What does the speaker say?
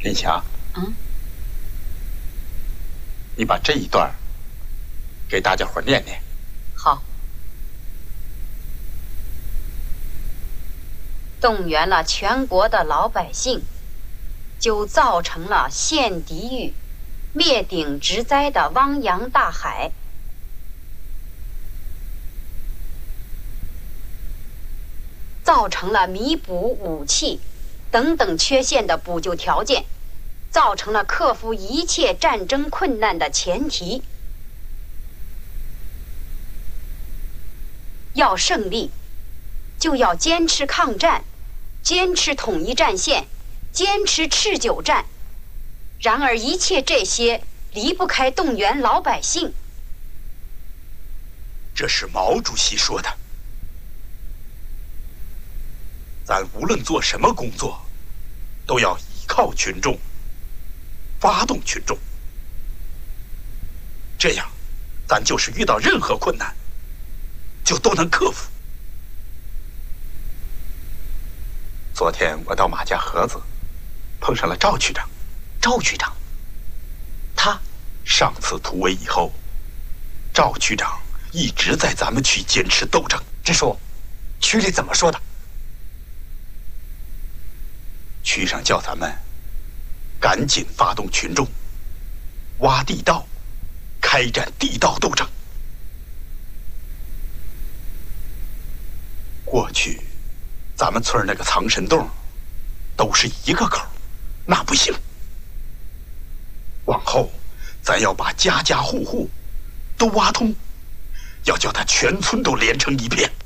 林霞，你把这一段给大家伙念念。 好。动员了全国的老百姓，就造成了陷敌狱、灭顶之灾的汪洋大海。造成了弥补武器等等缺陷的补救条件，造成了克服一切战争困难的前提。要胜利，就要坚持抗战，坚持统一战线，坚持持久战。然而一切这些离不开动员老百姓。 这是毛主席说的。咱无论做什么工作，都要依靠群众，发动群众，这样，咱就是遇到任何困难，就都能克服。昨天我到马家河子，碰上了赵区长。 赵区长，他上次突围以后，赵区长一直在咱们区坚持斗争。 这说，区里怎么说的？ 区上叫咱们赶紧发动群众，挖地道，开展地道斗争。过去咱们村那个藏身洞都是一个口，那不行。往后咱要把家家户户都挖通，要叫他全村都连成一片。